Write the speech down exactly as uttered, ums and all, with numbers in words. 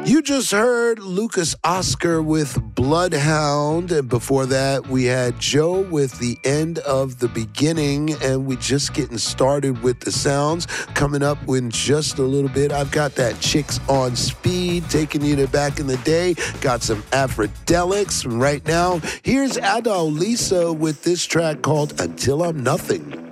You just heard Lucas Oscar with Bloodhound, and before that we had Joe with The End of the Beginning, and we just getting started with the sounds. Coming up in just a little bit, I've got that Chicks on Speed, taking you to back in the day. Got some Afrodelics. Right now, here's Adolisa with this track called Until I'm Nothing.